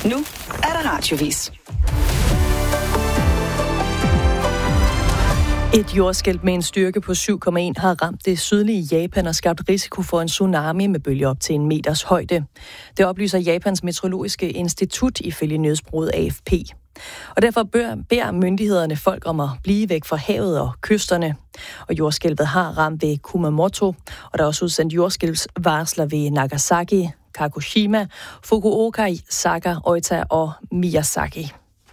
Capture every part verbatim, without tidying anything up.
Nu er der radiovis. Et jordskælv med en styrke på syv komma en har ramt det sydlige Japan og skabt risiko for en tsunami med bølger op til en meters højde. Det oplyser Japans meteorologiske institut ifølge nyhedsbureauet A F P. Og derfor beder myndighederne folk om at blive væk fra havet og kysterne. Og jordskælvet har ramt ved Kumamoto, og der er også udsendt jordskælvsvarsler ved Nagasaki, Kagoshima, Fukuoka, Saga, Oita og Miyazaki.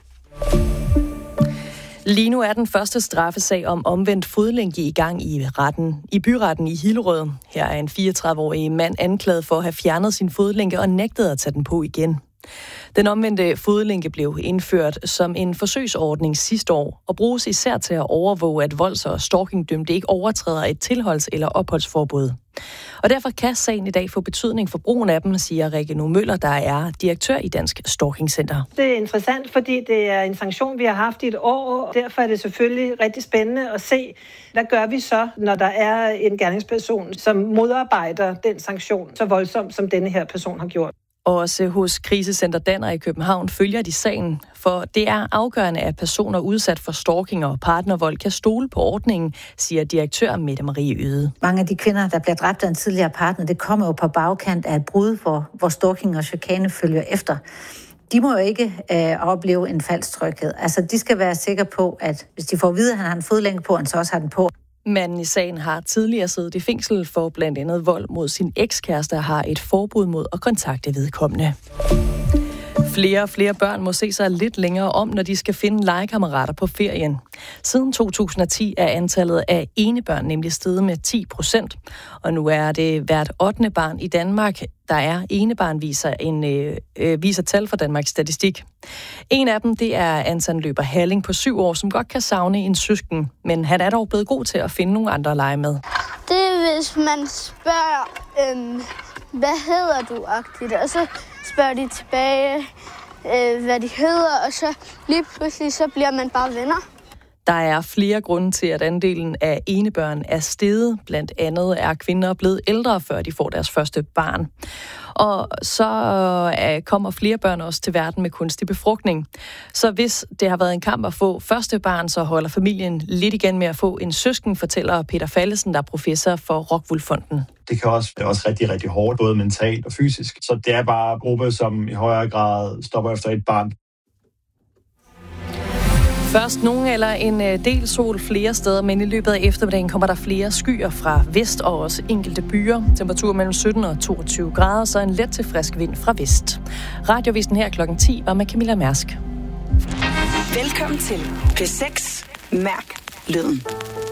Lige nu er den første straffesag om omvendt fodlænke i gang i retten, i byretten i Hillerød. Her er en fireogtredive-årig mand anklaget for at have fjernet sin fodlænke og nægtet at tage den på igen. Den omvendte fodlænke blev indført som en forsøgsordning sidste år og bruges især til at overvåge, at volds- og stalkingdømte ikke overtræder et tilholds- eller opholdsforbud. Og derfor kan sagen i dag få betydning for brugen af dem, siger Rikke No Møller, der er direktør i Dansk Stalking Center. Det er interessant, fordi det er en sanktion, vi har haft i et år. Derfor er det selvfølgelig rigtig spændende at se, hvad gør vi så, når der er en gerningsperson, som modarbejder den sanktion så voldsomt, som denne her person har gjort. Også hos Krisecenter Danner i København følger de sagen, for det er afgørende, at personer udsat for stalking og partnervold kan stole på ordningen, siger direktør Mette Marie Yde. Mange af de kvinder, der bliver dræbt af en tidligere partner, det kommer jo på bagkant af et brud, hvor, hvor stalking og chikane følger efter. De må jo ikke øh, opleve en falsk tryghed. Altså, de skal være sikre på, at hvis de får at vide, at han har en fodlænke på, han så også har den på. Manden i sagen har tidligere siddet i fængsel for blandt andet vold mod sin ekskæreste og har et forbud mod at kontakte vedkommende. Flere og flere børn må se sig lidt længere om, når de skal finde legekammerater på ferien. Siden to tusind og ti er antallet af enebørn nemlig steget med ti procent, og nu er det hvert ottende barn i Danmark, der er enebarn, viser, en, øh, viser tal fra Danmarks Statistik. En af dem, det er Anton Løber Halling på syv år, som godt kan savne en søsken, men han er dog blevet god til at finde nogle andre at lege med. Det er, hvis man spørger, øhm, hvad hedder du-agtigt, og så spørger de tilbage, øh, hvad de hedder, og så lige pludselig, så bliver man bare venner. Der er flere grunde til, at andelen af enebørn er steget. Blandt andet er kvinder blevet ældre, før de får deres første barn. Og så kommer flere børn også til verden med kunstig befrugtning. Så hvis det har været en kamp at få første barn, så holder familien lidt igen med at få en søsken, fortæller Peter Fallesen, der er professor for Rockwool Fonden. Det kan også være også rigtig, rigtig hårdt, både mentalt og fysisk. Så det er bare en gruppe, som i højere grad stopper efter et barn. Først nogen eller en del sol flere steder, men i løbet af eftermiddagen kommer der flere skyer fra vest og også enkelte byer. Temperatur mellem sytten og toogtyve grader, så en let til frisk vind fra vest. Radiovisen her klokken ti var med Camilla Mærsk. Velkommen til P seks. Mærk lyden.